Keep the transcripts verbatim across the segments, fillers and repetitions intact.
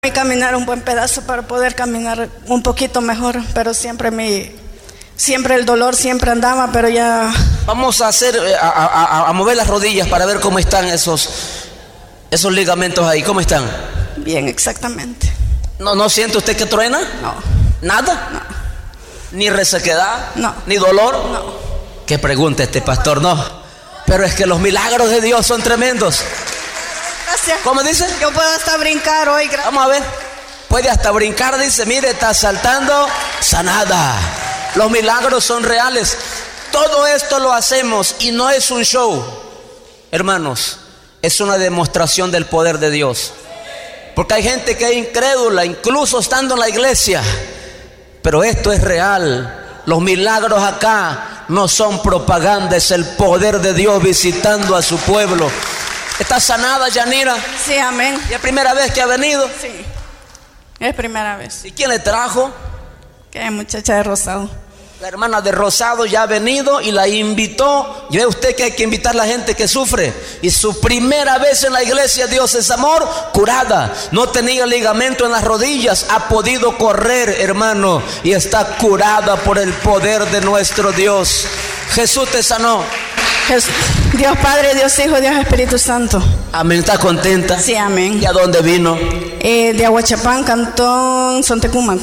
Y caminar un buen pedazo para poder caminar un poquito mejor, pero siempre mi, siempre el dolor siempre andaba, pero ya. Vamos a hacer, a, a, a mover las rodillas para ver cómo están esos, esos ligamentos ahí, ¿cómo están? Bien, exactamente. ¿No, no siente usted que truena? No. ¿Nada? No. ¿Ni resequedad? No. ¿Ni dolor? No. ¿Qué pregunta este pastor? No. Pero es que los milagros de Dios son tremendos. Gracias. ¿Cómo dice? Yo puedo hasta brincar hoy. Gracias. Vamos a ver. Puede hasta brincar, dice. Mire, está saltando, sanada. Los milagros son reales. Todo esto lo hacemos y no es un show, hermanos. Es una demostración del poder de Dios. Porque hay gente que es incrédula, incluso estando en la iglesia. Pero esto es real. Los milagros acá no son propaganda, es el poder de Dios visitando a su pueblo. ¿Está sanada, Yanira? Sí, amén. ¿Y es primera vez que ha venido? Sí, es primera vez. ¿Y quién le trajo? Que es muchacha de Rosado. La hermana de Rosado ya ha venido y la invitó. Y ve usted que hay que invitar a la gente que sufre. Y su primera vez en la iglesia, Dios es amor, curada. No tenía ligamento en las rodillas, ha podido correr, hermano, y está curada por el poder de nuestro Dios. Jesús te sanó. Jesús, Dios Padre, Dios Hijo, Dios Espíritu Santo. Amén. ¿Está contenta? Sí, amén. ¿Y a dónde vino? Eh, de Aguachapán, Cantón Sontecuman.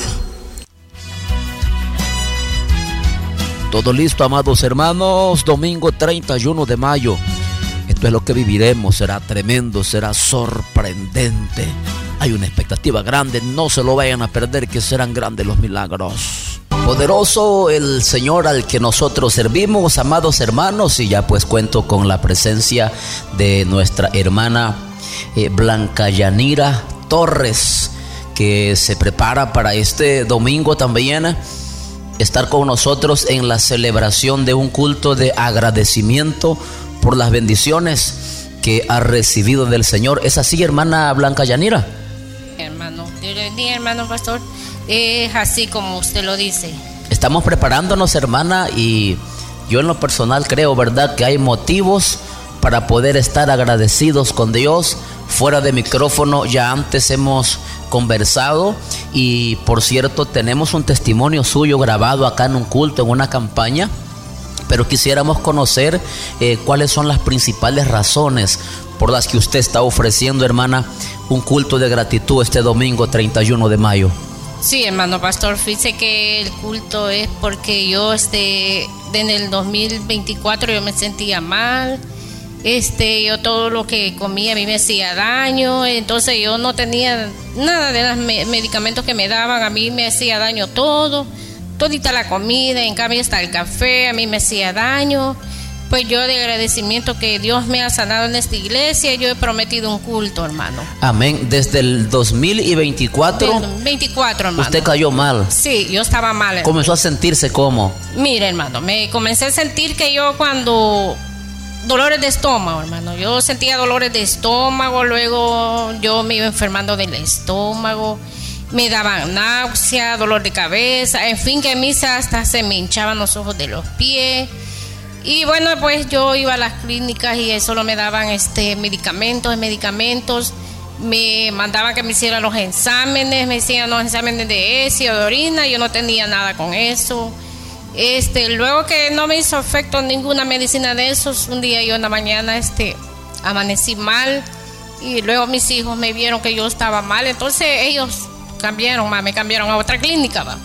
Todo listo, amados hermanos. Domingo treinta y uno de mayo. Esto es lo que viviremos. Será tremendo, será sorprendente. Hay una expectativa grande. No se lo vayan a perder, que serán grandes los milagros. Poderoso el Señor al que nosotros servimos, amados hermanos. Y ya pues cuento con la presencia de nuestra hermana eh, Blanca Yanira Torres, que se prepara para este domingo también estar con nosotros en la celebración de un culto de agradecimiento por las bendiciones que ha recibido del Señor. ¿Es así, hermana Blanca Yanira? Hermano, Dios le bendiga, hermano pastor. Es así como usted lo dice. Estamos preparándonos, hermana, y yo en lo personal creo, ¿verdad?, que hay motivos para poder estar agradecidos con Dios. Fuera de micrófono ya antes hemos conversado y, por cierto, tenemos un testimonio suyo grabado acá en un culto, en una campaña, pero quisiéramos conocer eh, cuáles son las principales razones por las que usted está ofreciendo, hermana, un culto de gratitud este domingo treinta y uno de mayo. Sí, hermano pastor, fíjese que el culto es porque yo este, en el dos mil veinticuatro yo me sentía mal. Este, yo todo lo que comía a mí me hacía daño, entonces yo no tenía nada de los me- medicamentos que me daban, a mí me hacía daño todo, todita la comida, en cambio hasta el café a mí me hacía daño. Pues yo, de agradecimiento que Dios me ha sanado en esta iglesia, yo he prometido un culto, hermano. Amén. Desde el dos mil veinticuatro, Del veinticuatro, hermano. usted cayó mal. Sí, yo estaba mal, hermano. Comenzó a sentirse como. Mire, hermano, me comencé a sentir que yo cuando dolores de estómago, hermano, yo sentía dolores de estómago, luego yo me iba enfermando del estómago, me daban náusea, dolor de cabeza, en fin, que a mí hasta se me hinchaban los ojos de los pies. Y bueno, pues yo iba a las clínicas y solo me daban este medicamentos, medicamentos. Me mandaban que me hicieran los exámenes, me hicieran los exámenes de heces o de orina, yo no tenía nada con eso. Este, luego que no me hizo efecto ninguna medicina de esos, un día yo en la mañana este, amanecí mal y luego mis hijos me vieron que yo estaba mal, entonces ellos cambiaron, ma, me cambiaron a otra clínica, va.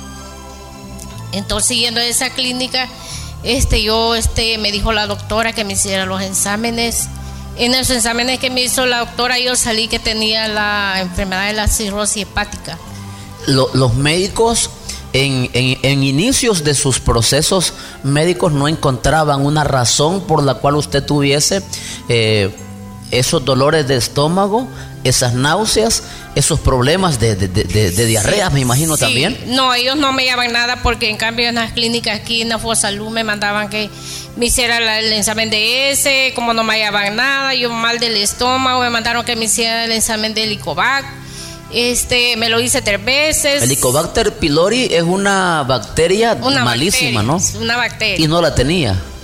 Entonces, yendo a esa clínica, este, yo, este, me dijo la doctora que me hiciera los exámenes. En esos exámenes que me hizo la doctora, yo salí que tenía la enfermedad de la cirrosis hepática. Lo, los médicos en, en, en inicios de sus procesos médicos no encontraban una razón por la cual usted tuviese eh, esos dolores de estómago, esas náuseas, esos problemas de, de, de, de, de diarrea, sí, me imagino, sí. También. No, ellos no me llamaban nada porque en cambio en las clínicas aquí en la Fosalud me mandaban que me hiciera la, el examen de ese, como no me hallaban nada, yo mal del estómago, me mandaron que me hiciera el examen de Helicobacter. Este, me lo hice tres veces. Helicobacter pylori es una bacteria una malísima, bacteria, ¿no? Una bacteria. Y no la tenía.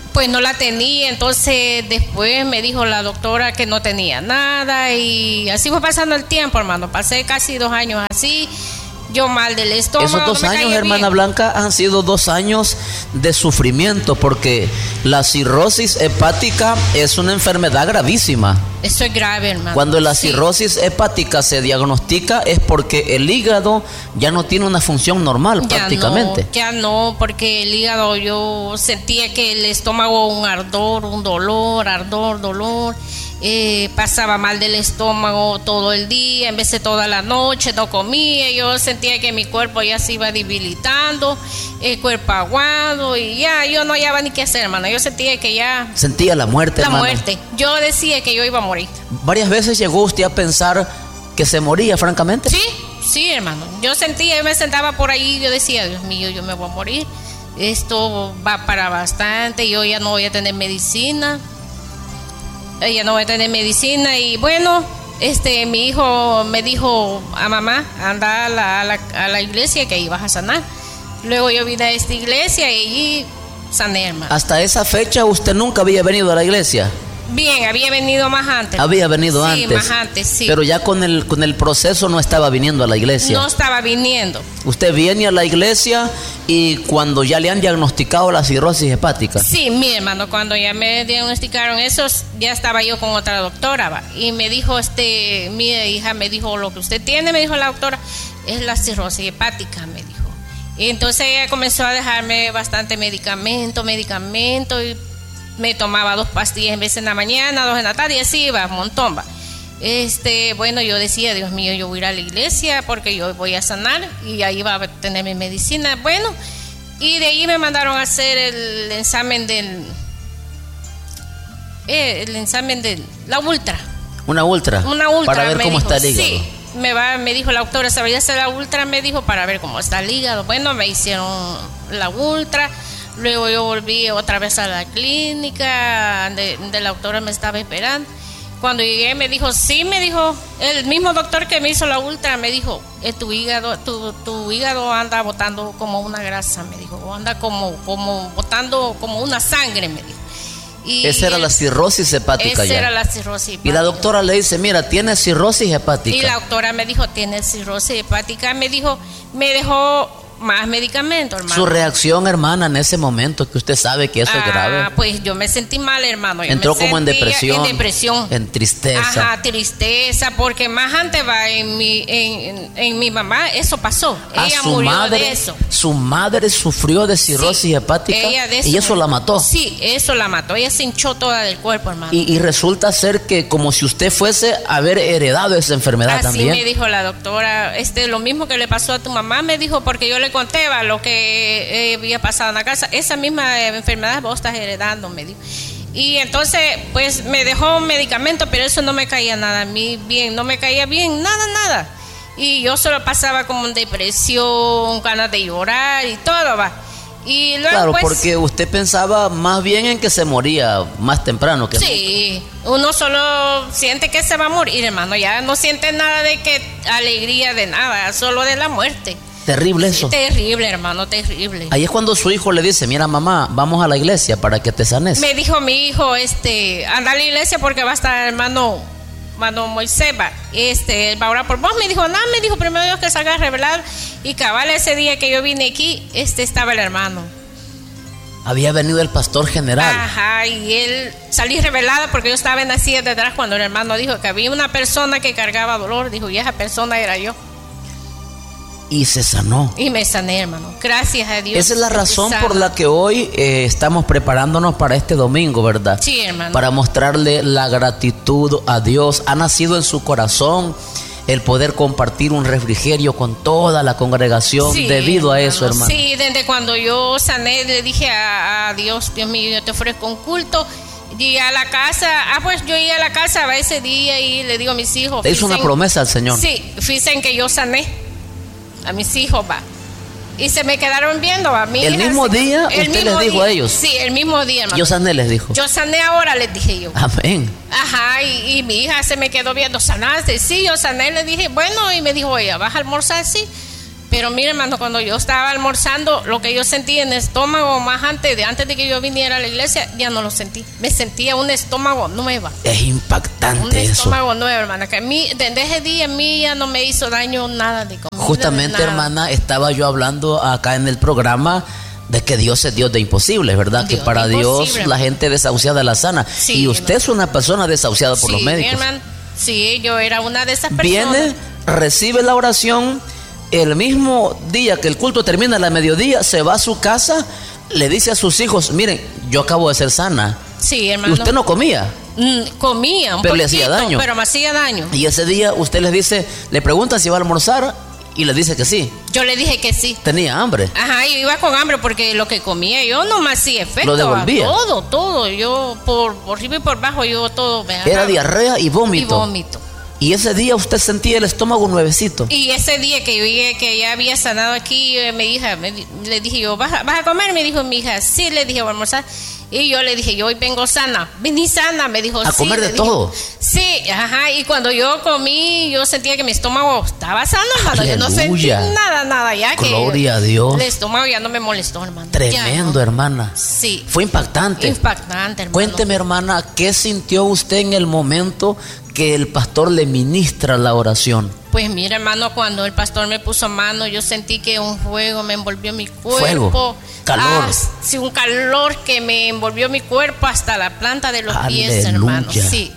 pues no la tenía. Entonces después me dijo la doctora que no tenía nada y así fue pasando el tiempo, hermano. Pasé casi dos años así, yo mal del estómago. Esos dos no me años, caía hermana bien. Blanca, han sido dos años de sufrimiento, porque la cirrosis hepática es una enfermedad gravísima. Eso es grave, hermano. Cuando la Sí. cirrosis hepática se diagnostica es porque el hígado ya no tiene una función normal, Ya prácticamente. no, ya no, porque el hígado yo sentía que el estómago un ardor, un dolor, ardor, dolor. Eh, pasaba mal del estómago todo el día, en vez de toda la noche, no comía. Yo sentía que mi cuerpo ya se iba debilitando, el cuerpo aguado y ya yo no hallaba ni qué hacer, hermano. Yo sentía que ya Sentía la muerte, la hermana. muerte. Yo decía que yo iba a morir. Varias veces llegó usted a pensar que se moría, francamente. Sí, sí, hermano. Yo sentía, yo me sentaba por ahí, yo decía, Dios mío, yo me voy a morir. Esto va para bastante, yo ya no voy a tener medicina. Ella no va a tener medicina y bueno, este mi hijo me dijo a mamá, anda a la, a la, a la iglesia que ibas a sanar. Luego yo vine a esta iglesia y allí sané, hermano. Hasta esa fecha usted nunca había venido a la iglesia. Bien, había venido más antes. Había venido sí, antes. más antes, sí. Pero ya con el, con el proceso no estaba viniendo a la iglesia. No estaba viniendo. Usted viene a la iglesia y cuando ya le han diagnosticado la cirrosis hepática. Sí, mi hermano, cuando ya me diagnosticaron eso, ya estaba yo con otra doctora, ¿va? Y me dijo, este, mi hija me dijo, lo que usted tiene, me dijo la doctora, es la cirrosis hepática, me dijo. Y entonces ella comenzó a dejarme bastante medicamento, medicamento, y me tomaba dos pastillas en vez en la mañana, dos en la tarde, y así iba, un montón, va. Este, bueno, yo decía, Dios mío, yo voy a ir a la iglesia porque yo voy a sanar y ahí va a tener mi medicina. Bueno, y de ahí me mandaron a hacer el examen del, eh, el examen de la ultra. Una ultra. Una ultra. Para ver me cómo dijo, está el hígado. Sí, me va, me dijo la doctora, ¿sabía hacer la ultra? Me dijo para ver cómo está el hígado. Bueno, me hicieron la ultra. Luego yo volví otra vez a la clínica, de, de la doctora me estaba esperando. Cuando llegué me dijo, sí, me dijo, el mismo doctor que me hizo la ultra, me dijo, eh, tu hígado, tu, tu hígado anda botando como una grasa, me dijo, o anda como, como botando como una sangre, me dijo. Y esa era la cirrosis hepática esa ya. era la cirrosis hepática. Y la doctora le dice, mira, tiene cirrosis hepática. Y la doctora me dijo, tiene cirrosis hepática, me dijo, me dejó más medicamento, hermano. Su reacción, hermana, en ese momento que usted sabe que eso ah, es grave. Pues yo me sentí mal, hermano. Yo Entró me como en sentía depresión. En depresión. En tristeza. Ajá, tristeza, porque más antes va en mi, en, en, en mi mamá, eso pasó. A ella su murió madre, de eso. Su madre sufrió de cirrosis Sí, hepática ella de y eso la mató. Sí, eso la mató. Ella se hinchó toda del cuerpo, hermano. Y, y resulta ser que como si usted fuese a haber heredado esa enfermedad Así también. me dijo la doctora, este, lo mismo que le pasó a tu mamá, me dijo, porque yo le conté va, lo que eh, había pasado en la casa, esa misma eh, enfermedad vos estás heredando, me dijo. Y entonces, pues me dejó medicamento, pero eso no me caía nada a mí bien, no me caía bien, nada, nada. Y yo solo pasaba como en depresión, ganas de llorar y todo, va. Y luego, Claro, pues, porque usted pensaba más bien en que se moría más temprano que sí, uno solo siente que se va a morir, hermano, ya no siente nada de que alegría de nada, solo de la muerte. Terrible eso. Terrible, hermano, terrible. Ahí es cuando su hijo le dice, mira mamá, vamos a la iglesia para que te sanes. Me dijo mi hijo, este, anda a la iglesia porque va a estar hermano, hermano Moisés, va, este, él va a orar por vos. Me dijo, nada, me dijo, primero Dios que salga a revelar. Y cabal ese día que yo vine aquí, este estaba el hermano. Había venido el pastor general. Ajá, y él salí revelada porque yo estaba en la silla de atrás cuando el hermano dijo que había una persona que cargaba dolor, dijo, y esa persona era yo. Y se sanó. Y me sané, hermano. Gracias a Dios. Esa es la razón por la que hoy eh, estamos preparándonos para este domingo, ¿verdad? Sí, hermano. Para mostrarle la gratitud a Dios. Ha nacido en su corazón el poder compartir un refrigerio con toda la congregación, sí, debido a eso, hermano. Sí, desde cuando yo sané, le dije a, a Dios, Dios mío, yo te ofrezco un culto. Y a la casa, ah, pues yo iba a la casa va ese día y le digo a mis hijos. ¿Te hizo una promesa al Señor? Sí, fíjense en que yo sané a mis hijos, va. Y se me quedaron viendo, va. Mi el hija, mismo sí, día el usted mismo les dijo día, a ellos. Sí, el mismo día, hermano. Yo sané, les dijo. Yo sané ahora, les dije yo. Amén. Ajá, y, y mi hija se me quedó viendo, ¿sanaste? Sí, yo sané, le dije, bueno, y me dijo ella, ¿vas a almorzar? Sí. Pero mire, hermano, cuando yo estaba almorzando, lo que yo sentí en el estómago más antes de antes de que yo viniera a la iglesia, ya no lo sentí. Me sentía un estómago nueva. Es impactante un eso. Un estómago nuevo, hermana. Que a mí, desde ese día, a mí ya no me hizo daño nada de comida. Justamente, hermana, estaba yo hablando acá en el programa de que Dios es Dios de imposibles, ¿verdad? Dios que para Dios la gente desahuciada la sana. Sí, y usted hermano. Es una persona desahuciada por sí, los médicos. Hermano. Sí, yo era una de esas personas. Viene, recibe la oración. El mismo día que el culto termina a la mediodía, se va a su casa, le dice a sus hijos, miren, yo acabo de ser sana. Sí, hermano. ¿Y usted no comía? Mm, comía, un pero poquito, le hacía daño. Pero me hacía daño. Y ese día usted les dice, le pregunta si va a almorzar y le dice que sí. Yo le dije que sí. ¿Tenía hambre? Ajá, yo iba con hambre porque lo que comía yo no me hacía efecto. ¿Lo devolvía? Todo, todo. Yo por, por arriba y por abajo, yo todo. Me Era diarrea y vómito. Y vómito. Y ese día usted sentía el estómago nuevecito. Y ese día que yo llegué, que ya había sanado aquí, mi hija, me, le dije yo, ¿vas a, ¿vas a comer? Me dijo mi hija, sí, le dije, voy a almorzar. Y yo le dije, yo hoy vengo sana. Vení sana, me dijo. A sí, comer de dije, todo. Sí, ajá. Y cuando yo comí, yo sentía que mi estómago estaba sano, hermano. Aleluya. Yo no sentí nada, nada. Ya Gloria que a Dios. El estómago ya no me molestó, hermano. Tremendo, no. hermana. Sí. Fue impactante. Impactante, hermano. Cuénteme, hermana, ¿qué sintió usted en el momento que el pastor le ministra la oración? Pues mira, hermano, cuando el pastor me puso mano, yo sentí que un fuego me envolvió mi cuerpo. Fuego, calor. Ah, sí, un calor que me envolvió mi cuerpo hasta la planta de los Aleluya. pies, hermano. Sí.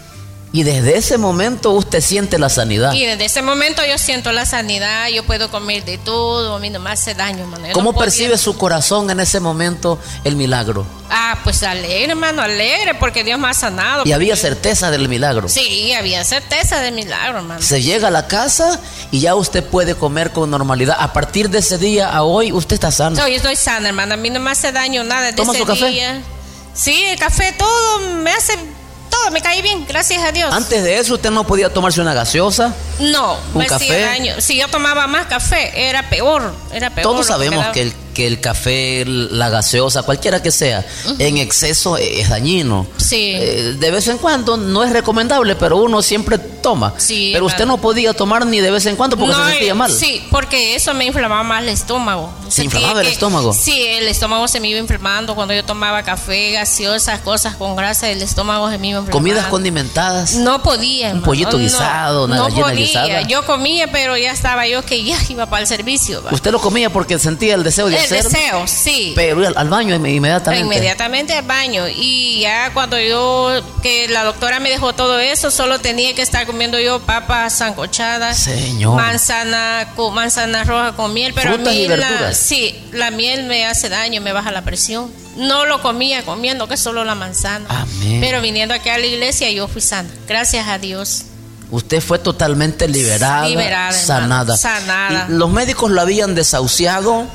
Y desde ese momento usted siente la sanidad. Y desde ese momento yo siento la sanidad, yo puedo comer de todo, a mí no me hace daño, hermano. Yo ¿Cómo no percibe podía... su corazón en ese momento el milagro? Ah, pues alegre, hermano, alegre, porque Dios me ha sanado. ¿Y había yo... certeza del milagro? Sí, había certeza del milagro, hermano. Se llega a la casa y ya usted puede comer con normalidad. A partir de ese día a hoy, usted está sano. No, yo estoy sana, hermano, a mí no me hace daño nada desde ¿Toma ese su café? día. Sí, el café, todo me hace... Todo me cae bien, gracias a Dios. Antes de eso, ¿usted no podía tomarse una gaseosa? No, ¿Un me café? hacía daño. Si yo tomaba más café, era peor, era peor. Todos sabemos que el, que el café, la gaseosa, cualquiera que sea, uh-huh. en exceso es dañino. Sí. Eh, de vez en cuando no es recomendable, pero uno siempre toma. Sí, pero usted no podía tomar ni de vez en cuando porque no, se sentía mal. Sí, porque eso me inflamaba más el estómago. ¿Se inflamaba el que, estómago? Sí, el estómago se me iba inflamando cuando yo tomaba café, gaseosas, cosas con grasa, el estómago se me iba inflamando. ¿Comidas condimentadas? No podía. Un pollito guisado, no, una no gallina podía. guisada. Yo comía, pero ya estaba yo que ya iba para el servicio. ¿va? ¿Usted lo comía porque sentía el deseo de el hacerlo? El deseo, sí. Pero al baño inmediatamente. Inmediatamente al baño. Y ya cuando yo, que la doctora me dejó todo eso, solo tenía que estar comiendo yo papas sancochadas, Señor. manzana, con manzana roja con miel, pero frutas a mí y verduras. La, sí, la miel me hace daño, me baja la presión. No lo comía comiendo, que solo la manzana. Amén. Pero viniendo aquí a la iglesia yo fui sana, gracias a Dios. Usted fue totalmente liberada, liberada sanada. sanada. Y los médicos lo habían desahuciado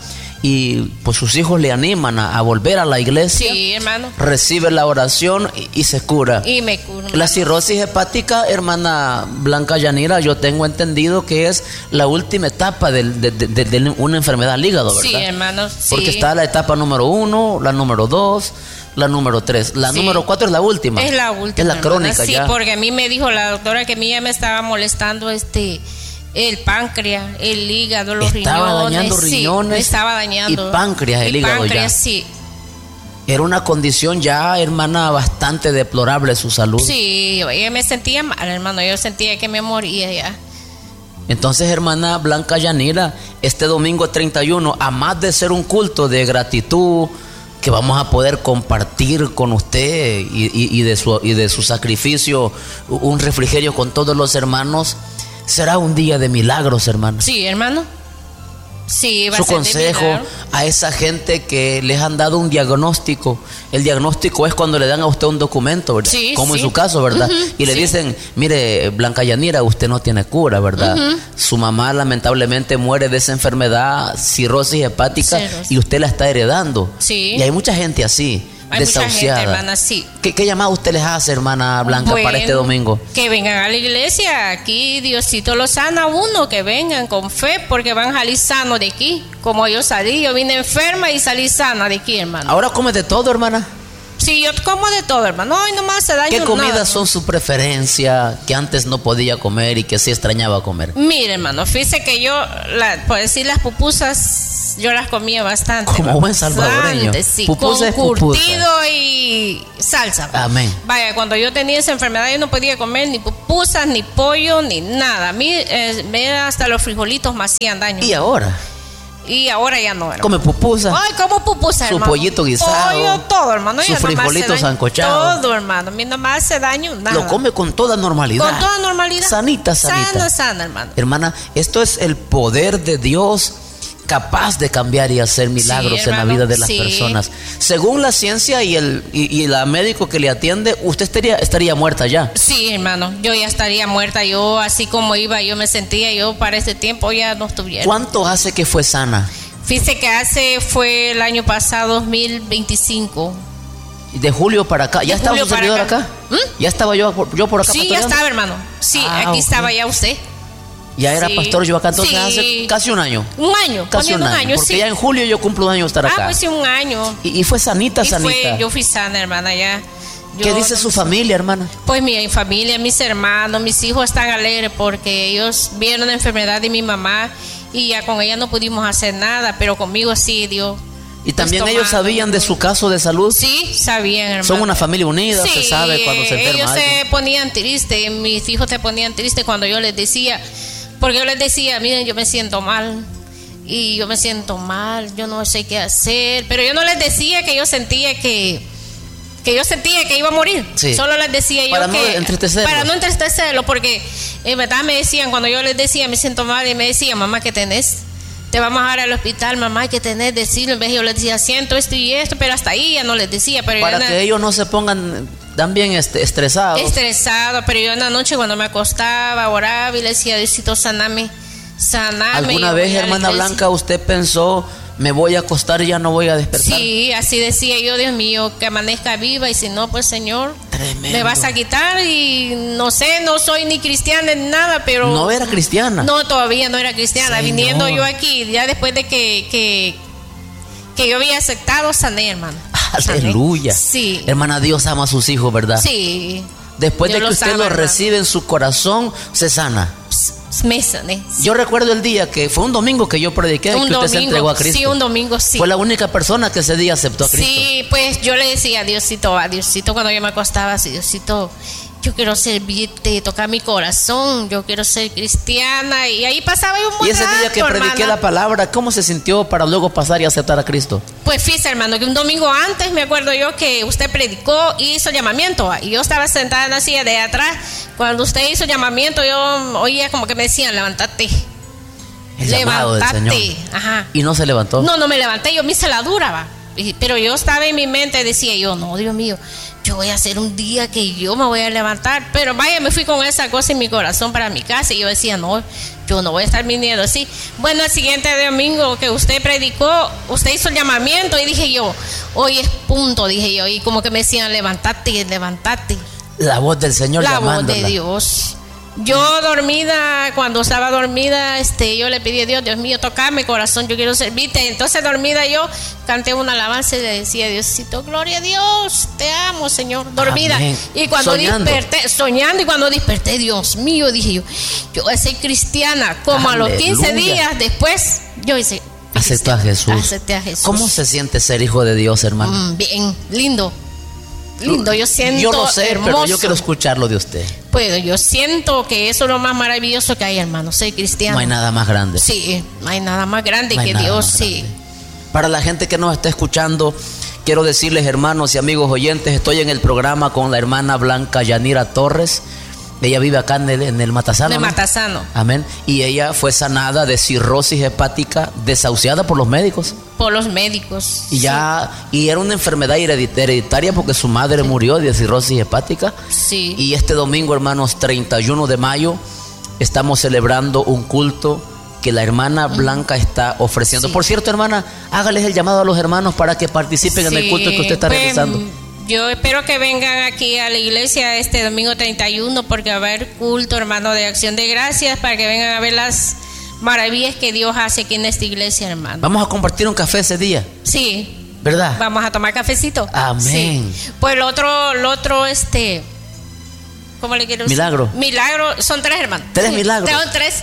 y pues sus hijos le animan a, a volver a la iglesia. Sí, hermano. Recibe la oración y, y se cura. Y me cura. La cirrosis hepática, hermana Blanca Yanira, yo tengo entendido que es la última etapa de, de, de, de, de una enfermedad al hígado, ¿verdad? Sí, hermano. Sí. Porque está la etapa número uno, la número dos, la número tres. La sí. número cuatro es la última. Es la última. Es la crónica, hermana. Sí, ya. porque a mí me dijo la doctora que a mí ya me estaba molestando este el páncreas, el hígado, los estaba riñones. dañando riñones. Sí, estaba dañando. Y páncreas, el y hígado páncreas, ya. sí. Era una condición ya, hermana, bastante deplorable su salud. Sí, yo me sentía mal, hermano. Yo sentía que me moría ya. Entonces, hermana Blanca Yanira, este domingo treinta y uno, a más de ser un culto de gratitud que vamos a poder compartir con usted y, y, y, de, su, y de su sacrificio, un refrigerio con todos los hermanos, será un día de milagros, hermano. Sí, hermano. Sí, va su a ser consejo de a esa gente que les han dado un diagnóstico. El diagnóstico es cuando le dan a usted un documento, ¿verdad? Sí, como sí. en su caso, ¿verdad? Uh-huh, y le sí. dicen, mire, Blanca Yanira, usted no tiene cura, ¿verdad? Uh-huh. Su mamá lamentablemente muere de esa enfermedad, cirrosis hepática, Cirrosis. y usted la está heredando. Sí. Y hay mucha gente así, Hay mucha desahuciada. gente, hermana, sí. ¿Qué, ¿Qué llamado usted les hace, hermana Blanca, Bueno, para este domingo? Que vengan a la iglesia, aquí Diosito lo sana a uno, que vengan con fe, porque van a salir sanos de aquí. Como yo salí, yo vine enferma y salí sana de aquí, hermano. Ahora come de todo, hermana. Sí, yo como de todo, hermano. Ay, nomás se daño. ¿Qué comidas nada, son su preferencia que antes no podía comer y que sí extrañaba comer? Mire, hermano, fíjese que yo, la, por decir las pupusas, yo las comía bastante. Como hermano. buen salvadoreño. Bastante, sí, Pupusa con es pupusa. curtido y salsa. Amén. Vaya, cuando yo tenía esa enfermedad yo no podía comer ni pupusas, ni pollo, ni nada. A mí eh, me, hasta los frijolitos me hacían daño. ¿Y ahora? Y ahora ya no, hermano. ¿Come pupusa? Ay, como pupusa, Su hermano. pollito guisado. Pollo, todo, hermano. Su Ya no me hace frijolito daño. sancochado. Todo, hermano. A mí no me hace daño nada. Lo come con toda normalidad. Con toda normalidad. Sanita, sanita. Sana, sana, hermano. Hermana, esto es el poder de Dios capaz de cambiar y hacer milagros Sí, en la hermano, vida de las sí. personas. Según la ciencia y el y, y la médico que le atiende, usted estaría, estaría muerta ya. Sí, hermano. Yo ya estaría muerta. Yo, así como iba, yo me sentía, yo para ese tiempo ya no estuviera. ¿Cuánto hace que fue sana? Fíjese que hace, fue el año pasado, dos mil veinticinco. De julio para acá. ¿Ya De estaba julio su para servidor acá. acá? ¿Mm? ¿Ya estaba yo, yo por acá? Sí, ya pastoreando? estaba, hermano. Sí, Ah, aquí ok. estaba ya usted. Ya era Sí. pastor yo acá entonces Sí. hace casi un año. Un año, Casi un poniendo año. porque sí. ya en julio yo cumplo un año de estar Ah, acá. pues sí, un año. y, y fue sanita, Y sanita. fue, yo fui sana, hermana, ya. Yo ¿Qué dice no su me- familia, hermana? Pues mi familia, mis hermanos, mis hijos están alegres porque ellos vieron la enfermedad de mi mamá y ya con ella no pudimos hacer nada, pero conmigo sí, Dios. Y también Pues, ellos tomando. sabían de su caso de salud. Sí, sabían, hermano. Son una familia unida, Sí, se sabe cuando se enferma ellos alguien. se ponían tristes, mis hijos se ponían tristes cuando yo les decía, porque yo les decía, miren, yo me siento mal y yo me siento mal, yo no sé qué hacer, pero yo no les decía que yo sentía que que yo sentía que iba a morir. Sí. Solo les decía yo Para no que entristecerlos. para no entristecerlo, porque en verdad me decían cuando yo les decía me siento mal y me decían, mamá, ¿qué tenés? Te vamos a dar al hospital, mamá, ¿qué tenés? Decirlo. En vez de yo les decía, siento esto y esto, pero hasta ahí ya no les decía. Pero Para yo que ellos no se pongan tan bien este, estresados. estresado, pero yo en la noche cuando me acostaba, oraba y le decía, Diosito, saname, saname. ¿Alguna Yo vez, voy a la hermana iglesia. Blanca, usted pensó, me voy a acostar y ya no voy a despertar? Sí, así decía yo, Dios mío, que amanezca viva y si no, pues Señor, Tremendo. me vas a quitar y no sé, no soy ni cristiana ni nada, pero... No era cristiana. No, todavía no era cristiana. Señor. Viniendo yo aquí, ya después de que, que, que yo había aceptado, sané, hermano. Sané. Aleluya. Sí. Hermana, Dios ama a sus hijos, ¿verdad? Sí. Después Dios de que los usted ama, lo hermano. recibe en su corazón, se sana. Me sané. Yo recuerdo el día que fue un domingo que yo prediqué Un que usted se domingo, entregó a Cristo. sí, un domingo, sí. Fue la única persona que ese día aceptó a Cristo. Sí, pues yo le decía a Diosito, a Diosito cuando yo me acostaba así, Diosito, yo quiero servirte, tocar mi corazón, yo quiero ser cristiana. Y ahí pasaba yo un buen Y ese día que rato, prediqué hermana. la palabra, ¿cómo se sintió para luego pasar y aceptar a Cristo? Pues fíjese, hermano, que un domingo antes me acuerdo yo que usted predicó y hizo llamamiento. Y yo estaba sentada en la silla de atrás. Cuando usted hizo llamamiento, yo oía como que me decían, levántate. El llamado del Levántate. Señor. Ajá. Y no se levantó. No, no me levanté, yo me hice la dura, va. Y- Pero yo estaba en mi mente, decía yo, no, Dios mío, yo voy a hacer un día que yo me voy a levantar. Pero vaya, me fui con esa cosa en mi corazón para mi casa y yo decía, no, yo no voy a estar viniendo así. Bueno, el siguiente domingo que usted predicó, usted hizo el llamamiento y dije yo, hoy es punto, dije yo. Y como que me decían, levántate, levántate. La voz del Señor La voz llamándola. de Dios. Yo dormida, cuando estaba dormida, este, yo le pedí a Dios, Dios mío, tocame mi corazón, yo quiero servirte. Entonces dormida yo canté una alabanza y le decía, Diosito, gloria a Dios, te amo, Señor, dormida. Amén. Y cuando Soñando. desperté, soñando y cuando desperté, Dios mío, dije yo, yo voy a ser cristiana. Como a los quince Aleluya. días después, yo hice, Aceptó a Jesús. acepté a Jesús. ¿Cómo se siente ser hijo de Dios, hermano? Mm, bien, lindo. Lindo, yo siento Yo lo sé, hermoso. pero yo quiero escucharlo de usted. Pues yo siento que eso es lo más maravilloso que hay, hermano, ser cristiano. No hay nada más grande. Sí, no hay nada más grande No hay que nada Dios, más sí. grande. Para la gente que nos está escuchando, quiero decirles, hermanos y amigos oyentes, estoy en el programa con la hermana Blanca Yanira Torres. Ella vive acá en el, en el Matasano. De ¿no? Matasano. Amén. Y ella fue sanada de cirrosis hepática, desahuciada por los médicos. Por los médicos. Y ya, y era una enfermedad hereditaria porque su madre murió de cirrosis hepática. Sí. Y este domingo, hermanos, treinta y uno de mayo, estamos celebrando un culto que la hermana Blanca está ofreciendo. Sí. Por cierto, hermana, hágales el llamado a los hermanos para que participen en el Sí, culto que usted está pues, realizando. Yo espero que vengan aquí a la iglesia este domingo treinta y uno porque va a haber culto, hermano, de acción de gracias, para que vengan a ver las maravillas que Dios hace aquí en esta iglesia, hermano. Vamos a compartir un café ese día. Sí, ¿Verdad? Vamos a tomar cafecito. Amén. Sí. Pues el otro, el otro, este, ¿cómo le quiero decir? Milagro. Milagro, son tres hermanos. Tres milagros. Son tres.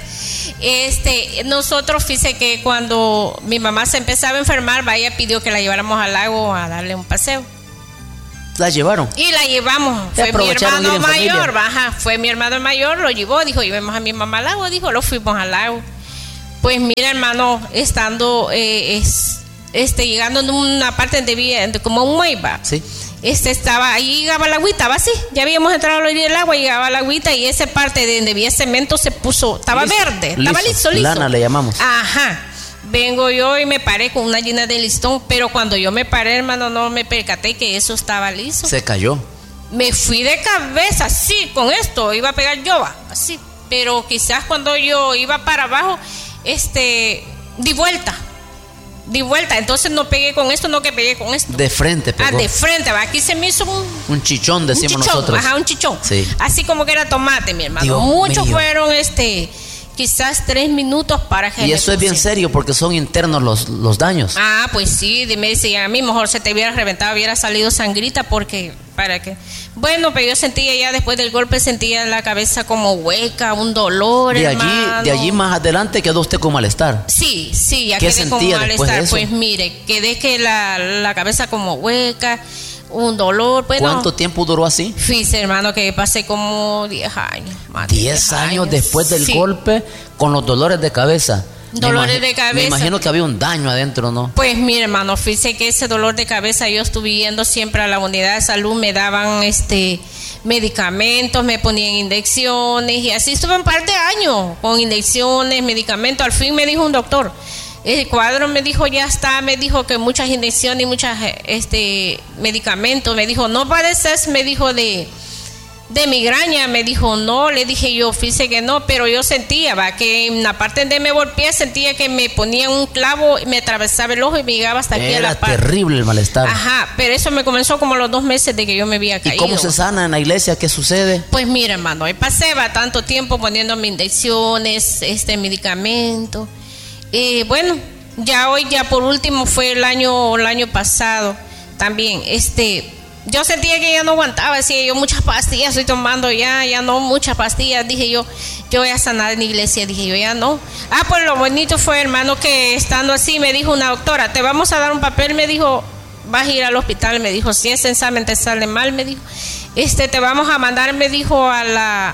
Este, nosotros, fíjese que cuando mi mamá se empezaba a enfermar, ella pidió que la lleváramos al lago a darle un paseo. ¿La llevaron? Y la llevamos. Fue mi hermano mayor, baja, fue mi hermano mayor, lo llevó, dijo, llevemos a mi mamá al lago, dijo, lo fuimos al lago. Pues mira, hermano, estando, eh, es, este, llegando en una parte donde había, como un mueva. Sí. Este estaba, ahí llegaba la agüita, va así, ya habíamos entrado a la orilla del agua, llegaba la agüita y esa parte de donde había cemento se puso, estaba liso, verde, liso, estaba liso, liso. Lana le llamamos. Ajá. Vengo yo y me paré con una llena de listón, pero cuando yo me paré, hermano, no me percaté que eso estaba liso. Se cayó. Me fui de cabeza, así, con esto, iba a pegar yo, así. Pero quizás cuando yo iba para abajo, este, di vuelta. Di vuelta, entonces no pegué con esto, no que pegué con esto. De frente pegó. Ah, de frente, va. Aquí se me hizo un... Un chichón, decimos un chichón, nosotros. Ajá, un chichón. Sí. Así como que era tomate, mi hermano. Dios Muchos mío. fueron, este... quizás tres minutos para que... Y eso es bien serio porque son internos los, los daños. Ah, pues sí, me decían a mí, mejor se te hubiera reventado, hubiera salido sangrita porque... ¿Para qué? Bueno, pero yo sentía ya después del golpe, sentía la cabeza como hueca, un dolor, de hermano. allí, de allí más adelante quedó usted con malestar. Sí, sí, ya ¿Qué quedé con sentía después malestar. de eso? Pues mire, quedé que la, la cabeza como hueca, un dolor. Bueno, ¿cuánto tiempo duró así? Fíjese, hermano, que pasé como diez años. Más de diez años, años después del sí. golpe, con los dolores de cabeza. Dolores me de cabeza. Me imagino que había un daño adentro, ¿no? Pues mire, hermano, fíjese que ese dolor de cabeza yo estuve yendo siempre a la unidad de salud, me daban este medicamentos, me ponían inyecciones y así estuve un par de años con inyecciones, medicamentos. Al fin me dijo un doctor, el cuadro me dijo ya está, me dijo que muchas inyecciones y muchas este medicamentos, me dijo no padeces, me dijo de de migraña, me dijo no, le dije yo, fíjese que no, pero yo sentía, va, que en la parte donde me golpeé sentía que me ponían un clavo, me atravesaba el ojo y me llegaba hasta aquí Era a la parte. terrible el malestar. Ajá, pero eso me comenzó como a los dos meses de que yo me había caído. ¿Y cómo se sana en la iglesia? ¿Qué sucede? Pues mira, hermano, ahí pasé va tanto tiempo poniéndome inyecciones, este medicamento. Y bueno, ya hoy, ya por último fue el año, el año pasado también, este... Yo sentía que ya no aguantaba, decía yo, muchas pastillas estoy tomando ya, ya no, muchas pastillas, dije yo, yo voy a sanar en la iglesia, dije yo, ya no. Ah, pues lo bonito fue, hermano, que estando así me dijo una doctora, te vamos a dar un papel, me dijo, vas a ir al hospital, me dijo, si ese examen te sale mal, me dijo, este, te vamos a mandar, me dijo, a la...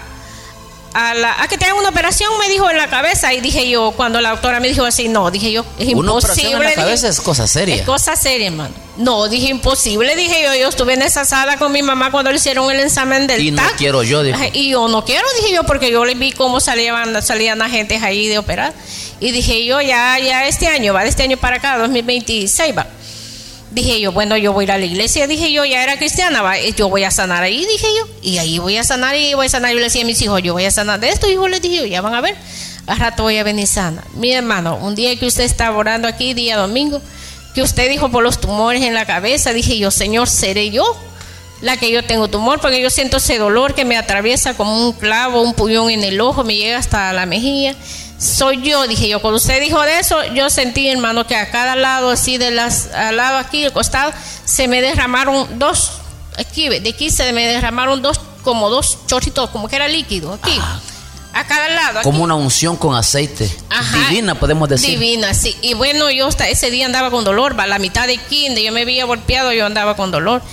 A, la, a que te hagan una operación, me dijo, en la cabeza. Y dije yo, cuando la doctora me dijo así, no, dije yo, es imposible. Una operación en la cabeza dije, es cosa seria. Es cosa seria, hermano. No, dije imposible, dije yo, yo estuve en esa sala con mi mamá cuando le hicieron el examen del Y no T A C. quiero yo, dijo. Y yo no quiero, dije yo, porque yo le vi cómo salían, salían agentes ahí de operar. Y dije yo, ya, ya este año, va de este año para acá, dos mil veintiséis, va. Dije yo, bueno, yo voy a ir a la iglesia, dije yo, ya era cristiana, va, yo voy a sanar ahí, dije yo, y ahí voy a sanar y voy a sanar. Yo le decía a mis hijos, yo voy a sanar de esto, hijos, les dije yo, ya van a ver, al rato voy a venir sana. Mi hermano, un día que usted estaba orando aquí, día domingo, que usted dijo por los tumores en la cabeza, dije yo, Señor, ¿seré yo la que yo tengo tumor? Porque yo siento ese dolor que me atraviesa como un clavo, un puñón en el ojo, me llega hasta la mejilla. Soy yo, dije yo, cuando usted dijo de eso, yo sentí, hermano, que a cada lado, así de las, al lado aquí, al costado, se me derramaron dos, aquí, de aquí se me derramaron dos, como dos chorritos, como que era líquido, aquí, ah, a cada lado. Aquí. Como una unción con aceite. Ajá, divina, podemos decir. Divina, sí. Y bueno, yo hasta ese día andaba con dolor, va, la mitad de aquí, donde yo me había golpeado, yo andaba con dolor.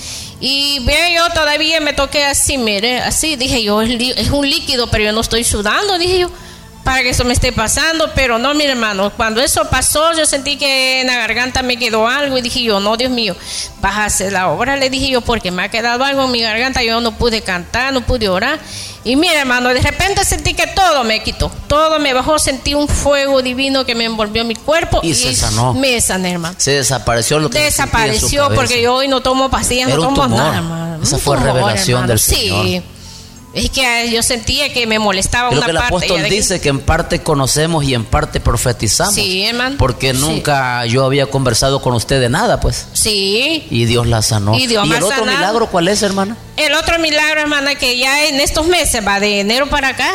Y veo yo, todavía me toqué así, mire, así, dije yo, es, es un líquido, pero yo no estoy sudando, dije yo, para que eso me esté pasando, pero no, mi hermano, cuando eso pasó, yo sentí que en la garganta me quedó algo y dije yo, no, Dios mío, vas a hacer la obra, le dije yo, porque me ha quedado algo en mi garganta, yo no pude cantar, no pude orar. Y mira, hermano, de repente sentí que todo me quitó, todo me bajó, sentí un fuego divino que me envolvió mi cuerpo y, y se sanó. Me sané, hermano. Se desapareció lo que desapareció porque yo hoy no tomo pastillas, Era no tomo tumor. nada, hermano. Esa un fue tumor, revelación hermano. del Sí. Señor. Es que yo sentía que me molestaba Creo una que el parte. apóstol dice que en parte conocemos y en parte profetizamos. Sí, hermano. Porque nunca sí. yo había conversado con usted de nada, pues. Sí. Y Dios la sanó. Y, Dios ¿Y el otro sanado. milagro cuál es, hermana? El otro milagro, hermana, que ya en estos meses, va de enero para acá,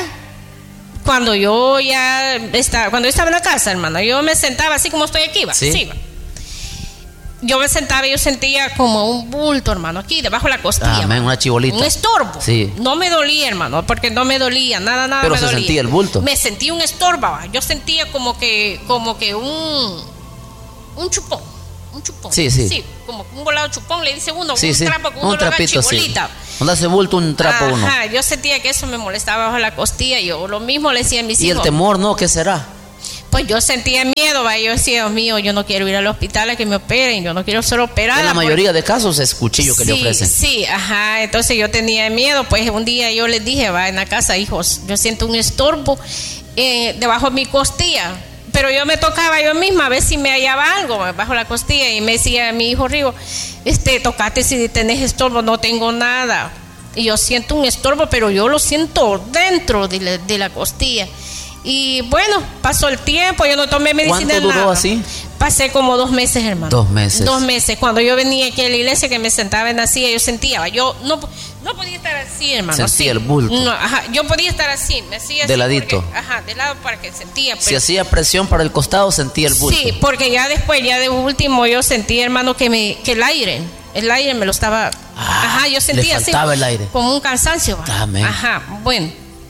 cuando yo ya estaba, cuando yo estaba en la casa, hermana, yo me sentaba así como estoy aquí, va. Sí. Sí, va. yo me sentaba y yo sentía como un bulto, hermano, aquí debajo de la costilla. Amén, una chibolita. Un estorbo. Sí. No me dolía, hermano, porque no me dolía, nada, nada. Pero me se dolía. sentía el bulto. Me sentía un estorbo. Yo sentía como que, como que un, un chupón. Un chupón. Sí, sí. Sí, como un volado chupón, le dice uno, sí, un sí. trapo, un trapito, sí. Cuando hace bulto, un trapo Ajá, uno. yo sentía que eso me molestaba bajo la costilla. Yo lo mismo le decía a mis ¿Y hijos. el temor, no? ¿Qué será? Pues yo sentía miedo, ¿va? Yo decía, Dios mío, yo no quiero ir al hospital a que me operen, yo no quiero ser operada. En la mayoría de casos es cuchillo que sí, le ofrecen. Sí, ajá, entonces yo tenía miedo, pues un día yo les dije, va, en la casa, hijos, yo siento un estorbo eh, debajo de mi costilla, pero yo me tocaba yo misma a ver si me hallaba algo bajo la costilla y me decía mi hijo Rigo, este, tocate si tenés estorbo, no tengo nada. Y yo siento un estorbo, pero yo lo siento dentro de la, de la costilla. Y bueno, pasó el tiempo, yo no tomé medicina. ¿Cuánto duró nada. así? Pasé como dos meses, hermano. Dos meses. Dos meses. Cuando yo venía aquí a la iglesia, que me sentaba en la silla, yo sentía, yo no, no podía estar así, hermano. Sentía así. el bulto. No, ajá, yo podía estar así, me hacía así. De ladito. Porque, ajá, de lado para que sentía. Pero, si hacía presión para el costado, sentía el bulto. Sí, porque ya después, ya de último, yo sentía, hermano, que me, que el aire, el aire me lo estaba. Ah, ajá, yo sentía le faltaba así. el aire. Como un cansancio. Amén. Ajá, bueno.